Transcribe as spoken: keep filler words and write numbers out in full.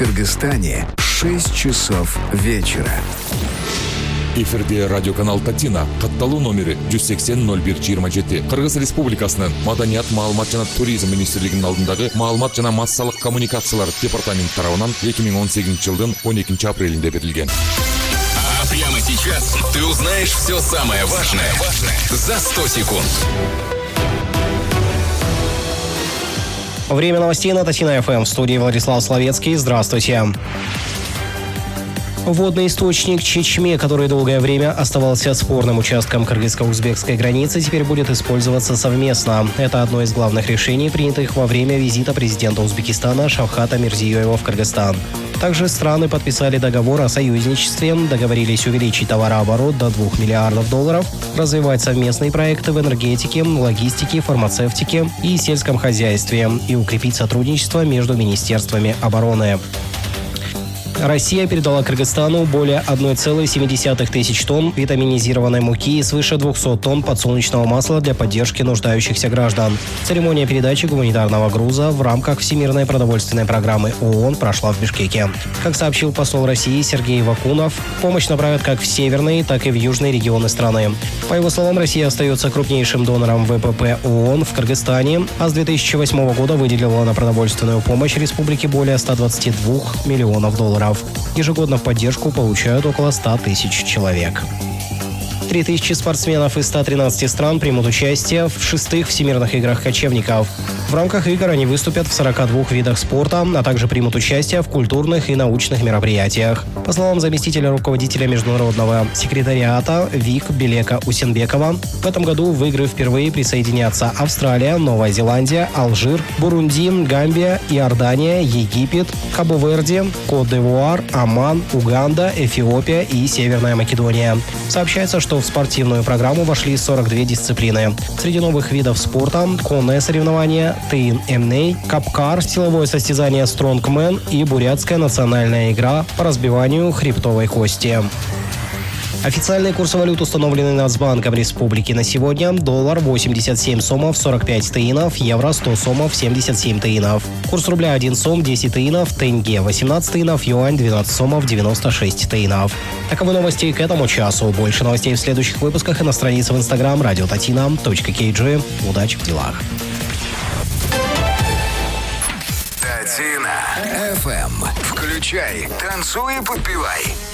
Кыргызстане шесть часов вечера. Эфирде радиоканал Татина, катталуу номери жүз сексен ноль бир жыйырма жети. Кыргыз Республикасынын Маданият, маалымат жана туризм министрлигинин алдындагы маалымат жана массалык коммуникациялар департаменти тарабынан эки миң он сегизинчи жылдын он экинчи апрелинде берилген. А прямо сейчас ты узнаешь все самое важное за сто секунд. Время новостей на Татина эф эм. В студии Владислав Словецкий. Здравствуйте. Водный источник Чечме, который долгое время оставался спорным участком кыргызско-узбекской границы, теперь будет использоваться совместно. Это одно из главных решений, принятых во время визита президента Узбекистана Шавката Мирзиёева в Кыргызстан. Также страны подписали договор о союзничестве, договорились увеличить товарооборот до двух миллиардов долларов, развивать совместные проекты в энергетике, логистике, фармацевтике и сельском хозяйстве и укрепить сотрудничество между министерствами обороны. Россия передала Кыргызстану более одна целая семь десятых тысяч тонн витаминизированной муки и свыше двухсот тонн подсолнечного масла для поддержки нуждающихся граждан. Церемония передачи гуманитарного груза в рамках Всемирной продовольственной программы ООН прошла в Бишкеке. Как сообщил посол России Сергей Вакунов, помощь направят как в северные, так и в южные регионы страны. По его словам, Россия остается крупнейшим донором вэ пэ пэ ООН в Кыргызстане, а с две тысячи восьмого года выделила на продовольственную помощь республике более ста двадцати двух миллионов долларов. Ежегодно в поддержку получают около ста тысяч человек. Три тысячи спортсменов из ста тринадцати стран примут участие в шестых Всемирных играх кочевников. В рамках игр они выступят в сорока двух видах спорта, а также примут участие в культурных и научных мероприятиях. По словам заместителя руководителя международного секретариата ВИК Белека Усенбекова, в этом году в игры впервые присоединятся Австралия, Новая Зеландия, Алжир, Бурунди, Гамбия, Иордания, Египет, Кабо-Верде, Кот-д'Ивуар, Оман, Уганда, Эфиопия и Северная Македония. Сообщается, что в спортивную программу вошли сорок две дисциплины. Среди новых видов спорта – конное соревнование, тэ эн эм эй, капкар, силовое состязание стронгмен и бурятская национальная игра по разбиванию хребтовой кости. Официальные курсы валют установлены Нацбанком Республики на сегодня. Доллар восемьдесят семь сомов сорок пять тыинов, евро сто сомов семьдесят семь тыинов. Курс рубля один сом десять тыинов, тенге восемнадцать тыинов, юань двенадцать сомов девяносто шесть тыинов. Таковы новости к этому часу. Больше новостей в следующих выпусках и на странице в инстаграм радио татина точка кей джи. Удачи в делах. Татина эф эм. Включай, танцуй и подпевай.